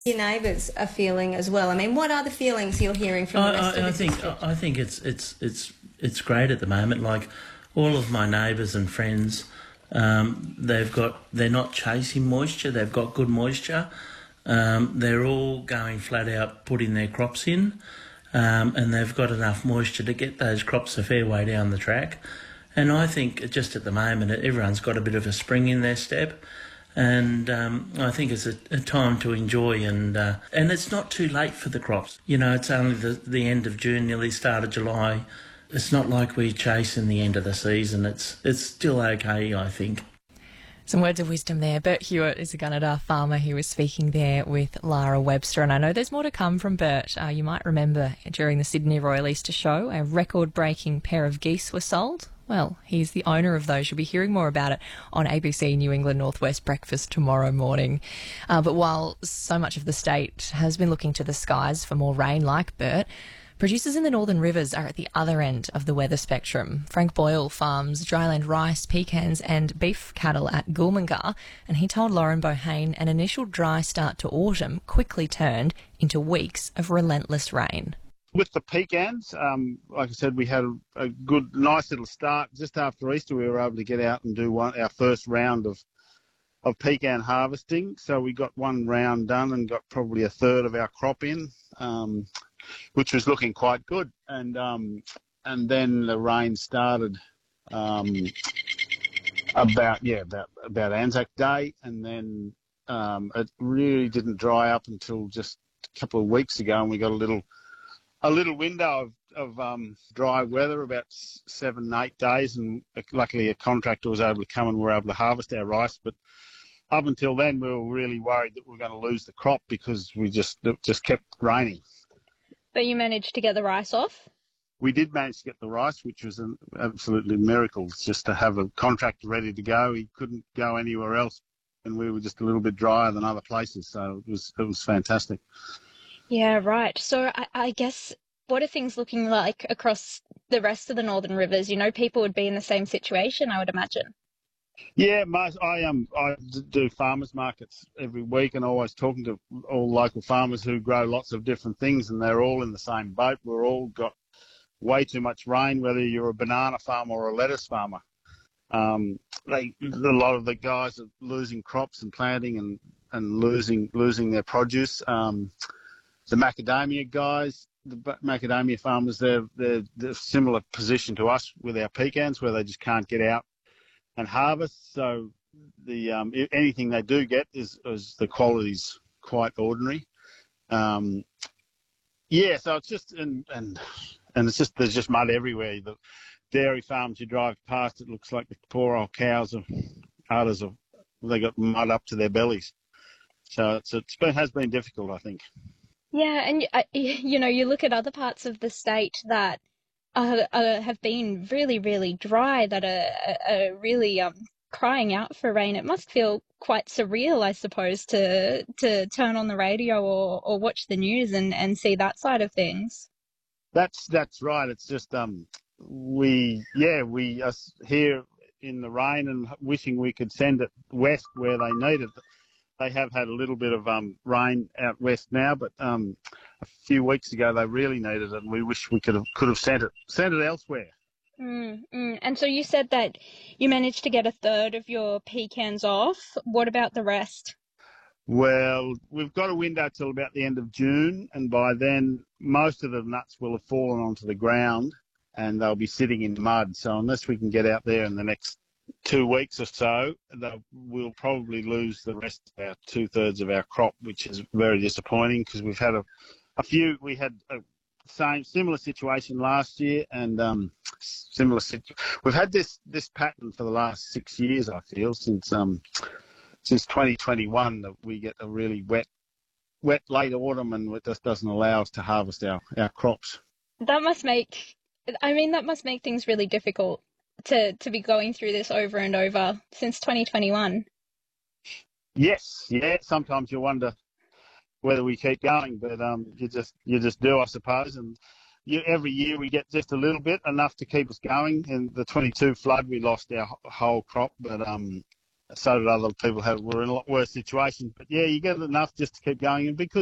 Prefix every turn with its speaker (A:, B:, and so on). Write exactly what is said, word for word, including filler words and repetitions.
A: your neighbours are feeling as well? I mean, what are the feelings you're hearing from the
B: I,
A: rest of
B: I, I
A: the
B: think
A: district?
B: I think it's it's it's it's great at the moment. Like all of my neighbours and friends, um, they've got they're not chasing moisture. They've got good moisture. Um, they're all going flat out putting their crops in, um, and they've got enough moisture to get those crops a fair way down the track. And I think just at the moment everyone's got a bit of a spring in their step. And um, I think it's a, a time to enjoy, and uh, and it's not too late for the crops. You know, it's only the, the end of June, nearly start of July. It's not like we're chasing the end of the season. It's it's still okay, I think.
C: Some words of wisdom there. Bert Hewitt is a Gunnedah farmer. He was speaking there with Lara Webster, and I know there's more to come from Bert. Uh, you might remember during the Sydney Royal Easter Show, a record-breaking pair of geese were sold. Well, he's the owner of those. You'll be hearing more about it on A B C New England Northwest Breakfast tomorrow morning. Uh, but while so much of the state has been looking to the skies for more rain like Bert, producers in the Northern Rivers are at the other end of the weather spectrum. Frank Boyle farms dryland rice, pecans and beef cattle at Gulmangar, and he told Lauren Bohane an initial dry start to autumn quickly turned into weeks of relentless rain.
D: With the pecans, um, like I said, we had a, a good, nice little start. Just after Easter, we were able to get out and do one, our first round of of pecan harvesting. So we got one round done and got probably a third of our crop in, um, which was looking quite good. And um, and then the rain started um, about yeah about about Anzac Day, and then um, it really didn't dry up until just a couple of weeks ago, and we got a little. A little window of, of um, dry weather, about seven, eight days, and luckily a contractor was able to come and we were able to harvest our rice. But up until then, we were really worried that we were going to lose the crop because we just it just kept raining.
E: But you managed to get the rice off?
D: We did manage to get the rice, which was an absolutely miracle. It's just to have a contractor ready to go. He couldn't go anywhere else, and we were just a little bit drier than other places, so it was it was fantastic.
E: Yeah, right. So I, I guess what are things looking like across the rest of the Northern Rivers? You know, people would be in the same situation, I would imagine.
D: Yeah, most, I um I do farmers markets every week, and always talking to all local farmers who grow lots of different things, and they're all in the same boat. We're all got way too much rain, whether you're a banana farmer or a lettuce farmer. Um, they a lot of the guys are losing crops and planting and, and losing losing their produce. Um, The macadamia guys, the macadamia farmers, they're, they're, they're a similar position to us with our pecans, where they just can't get out and harvest. So the um, anything they do get is, is the quality's quite ordinary. Um, yeah, so it's just and and and it's just there's just mud everywhere. The dairy farms you drive past, it looks like the poor old cows are udders of they got mud up to their bellies. So it's it's been has been difficult, I think.
E: Yeah, and uh, you know, you look at other parts of the state that uh, uh, have been really, really dry, that are, are really um, crying out for rain. It must feel quite surreal, I suppose, to to turn on the radio or, or watch the news and, and see that side of things.
D: That's that's right. It's just um we yeah we us here in the rain and wishing we could send it west where they need it. They have had a little bit of um, rain out west now, but um, a few weeks ago they really needed it, and we wish we could have could have sent it sent it elsewhere.
E: Mm, mm. And so you said that you managed to get a third of your pecans off. What about the rest?
D: Well, we've got a window till about the end of June, and by then most of the nuts will have fallen onto the ground, and they'll be sitting in mud. So unless we can get out there in the next two weeks or so, we'll probably lose the rest of our two thirds of our crop, which is very disappointing because we've had a, a few. We had a same similar situation last year, and um, similar. Situ- we've had this this pattern for the last six years. I feel since um since twenty twenty-one that we get a really wet wet late autumn, and it just doesn't allow us to harvest our our crops.
E: That must make. I mean, that must make things really difficult to to be going through this over and over since twenty twenty-one.
D: Yes, yeah. Sometimes you wonder whether we keep going, but um, you just you just do, I suppose. And you, every year we get just a little bit, enough to keep us going. In the twenty-two flood, we lost our whole crop, but um, so did other people who were in a lot worse situations. But yeah, you get enough just to keep going, and because